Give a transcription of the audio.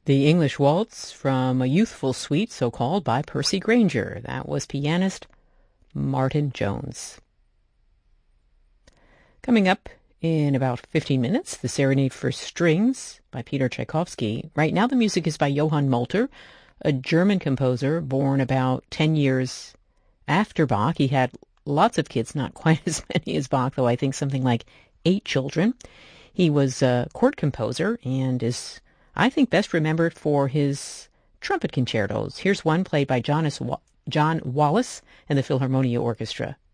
The English Waltz from a youthful suite, so-called, by Percy Grainger. That was pianist Martin Jones. Coming up in about 15 minutes, the Serenade for Strings by Peter Tchaikovsky. Right now the music is by Johann Molter, a German composer born about 10 years after Bach. He had lots of kids, not quite as many as Bach, though I think something like 8 children. He was a court composer and is, I think, best remembered for his trumpet concertos. Here's one played by John Wallis and the Philharmonia Orchestra.